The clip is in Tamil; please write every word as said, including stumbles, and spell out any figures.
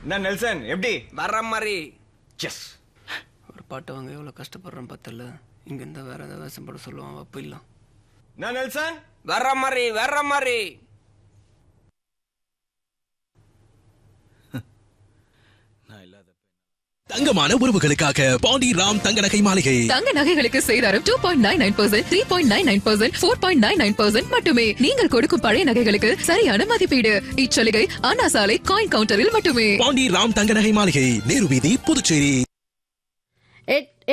என்ன நெல்சன் எப்படி வர்ற மாதிரி எஸ் ஒரு பாட்டு வாங்க எவ்வளவு கஷ்டப்படுறேன் பார்த்தல. இங்க இருந்தா வேற ஏதாவது வேஷம் போட சொல்லுவான் அப்ப இல்ல. என்ன நெல்சன் வர்ற மாதிரி வர்ற மாதிரி தங்கமான உறவுகளுக்காக பாண்டி ராம் தங்க நகை மாளிகை. தங்க நகைகளுக்கு சேதாரம் two point nine nine percent, three point nine nine percent, four point nine nine percent மட்டுமே. நீங்கள் கொடுக்கும் பழைய நகைகளுக்கு சரியான மதிப்பீடு. இச்சலுகை அண்ணா சாலை காயின் கவுண்டரில் மட்டுமே. பாண்டி ராம் தங்க நகை மாளிகை, நேரு வீதி, புதுச்சேரி.